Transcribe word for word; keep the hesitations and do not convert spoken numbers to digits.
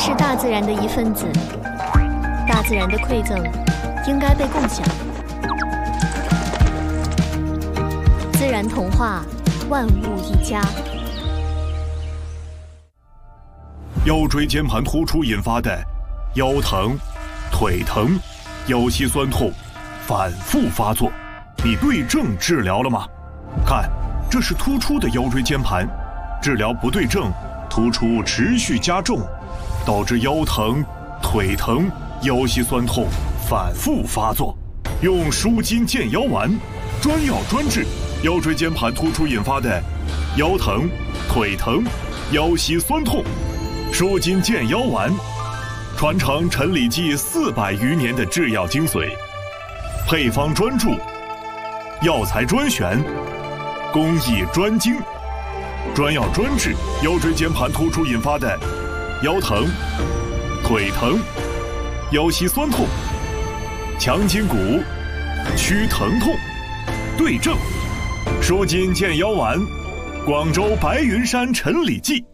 是大自然的一份子，大自然的馈赠应该被共享。自然童话，万物一家。 腰椎间盘突出引发的腰疼、腿疼、腰膝酸痛反复发作，你对症治疗了吗？看，这是突出的腰椎间盘，治疗不对症，突出持续加重，导致腰疼、腿疼、腰膝酸痛反复发作。用舒筋健腰丸，专药专治腰椎间盘突出引发的腰疼、腿疼、腰膝酸痛。舒筋健腰丸，传承陈李济四百余年的制药精髓，配方专注，药材专选，工艺专精，专药专治腰椎间盘突出引发的腰疼、腿疼、腰膝酸痛，强筋骨，祛疼痛，对症。舒筋健腰丸，广州白云山陈李济。